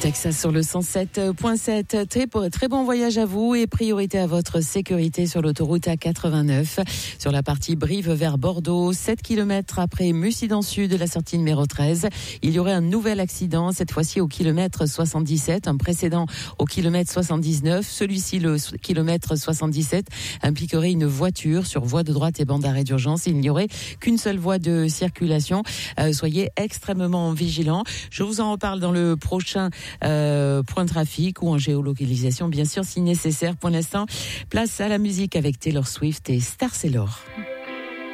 Texas sur le 107.7. Très bon voyage à vous et priorité à votre sécurité sur l'autoroute A89. Sur la partie Brive vers Bordeaux, 7 km après Mussy dans Sud, la sortie numéro 13. Il y aurait un nouvel accident, cette fois-ci au kilomètre 77, un précédent au kilomètre 79. Celui-ci, le kilomètre 77, impliquerait une voiture sur voie de droite et bande d'arrêt d'urgence. Il n'y aurait qu'une seule voie de circulation. Soyez extrêmement vigilants. Je vous en reparle dans le prochain point trafic ou en géolocalisation, bien sûr, si nécessaire. Pour l'instant, place à la musique avec Taylor Swift et Star Sailor.